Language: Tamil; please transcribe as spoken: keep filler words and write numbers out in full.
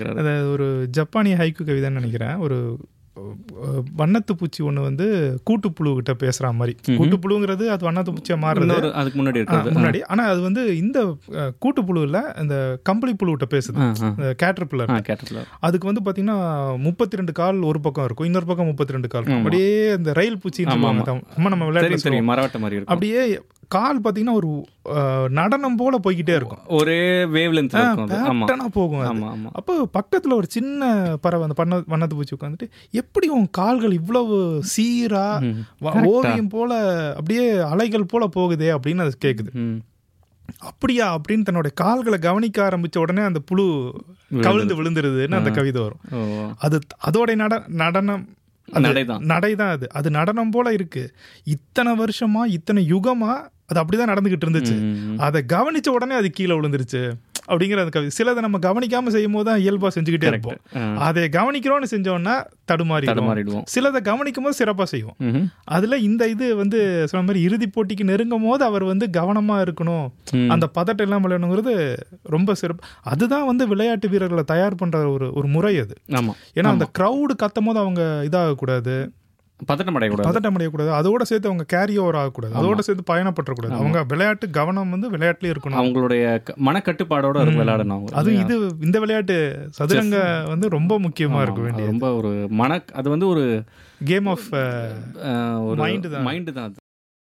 அப்படிங்கிறாரு. அது ஒரு ஜப்பானிய ஹைக்கு கவிதைன்னு நினைக்கிறேன். ஒரு வண்ணத்து பூச்சி ஒன்று வந்து கூட்டுப்புழு கிட்ட பேசுற மாதிரி. கூட்டுப்புழுங்கிறது அது வண்ணத்து பூச்சியா மாறுறது அதுக்கு முன்னாடி இருக்கிறது முன்னாடி. ஆனா அது வந்து இந்த கூட்டுப்புழு இல்ல, இந்த கம்பளி புழு கிட்ட பேசுது, கேட்டர்பில்லர். அதுக்கு வந்து பாத்தீங்கன்னா முப்பத்தி ரெண்டு கால் ஒரு பக்கம் இருக்கும், இன்னொரு பக்கம் முப்பத்தி ரெண்டு கால். அப்படியே இந்த ரயில் பூச்சி நம்ம விளையாட்டு மரவட்ட மாதிரி இருக்கும். அப்படியே கால் பாத்தீங்கன்னா ஒரு நடனம் போல போய்கிட்டே இருக்கும், ஒரே வேவ் லென்த் பேட்டர்னா போகும். அப்போ பக்கத்துல ஒரு சின்ன பறவை அந்த பண்ண வண்ணத்து பூச்சி உட்காந்துட்டு, எப்படி உன் கால்கள் இவ்வளவு சீரா ஓவியம் போல அப்படியே அலைகள் போல போகுதே அப்படின்னு அது கேக்குது. அப்படியா அப்படின்னு தன்னுடைய கால்களை கவனிக்க ஆரம்பிச்ச உடனே அந்த புழு கவிழ்ந்து விழுந்துருதுன்னு அந்த கவிதை வரும். அது அதோட நட நடனம் நடைதான். அது அது நடனம் போல இருக்கு. இத்தனை வருஷமா இத்தனை யுகமா அது அப்படிதான் நடந்துகிட்டு இருந்துச்சு. அதை கவனிச்ச உடனே அது கீழே விழுந்துருச்சு அப்படிங்கிற அந்த கவிதை. சிலதை நம்ம கவனிக்காம செய்யும் போது தான் இயல்பா செஞ்சுக்கிட்டே இருப்போம். அதை கவனிக்கிறோம்னு செஞ்சோம்னா தடுமாறி தடுமாறிடுவோம். சிலதை கவனிக்கும் போது சிறப்பா செய்வோம். அதுல இந்த இது வந்து சொன்ன மாதிரி இறுதி போட்டிக்கு நெருங்கும் போது அவர் வந்து கவனமா இருக்கணும், அந்த பதட்டம் எல்லாம் விளையாடணுங்கிறது ரொம்ப சிறப்பு. அதுதான் வந்து விளையாட்டு வீரர்களை தயார் பண்ற ஒரு ஒரு முறை அது. ஏன்னா அந்த கிரௌடு கத்தும் போது அவங்க இதாக கூடாது, பதட்டம் அடையக்கூடாது பதட்டம் அடையக்கூடாது அதோட சேர்த்து அவங்க கேரி ஓவர் ஆகக்கூடாது, அதோட சேர்த்து பயணப்பற்றக்கூடாது. அவங்க விளையாட்டு கவனம் வந்து விளையாட்டுலயே இருக்கணும், அவங்களுடைய மனக்கட்டுப்பாடோட விளையாடணும். அது இது இந்த விளையாட்டு சதுரங்க வந்து ரொம்ப முக்கியமா இருக்க வேண்டிய ரொம்ப ஒரு மன, அது வந்து ஒரு கேம் ஆஃப் மைண்ட் தான் மைண்ட் தான்.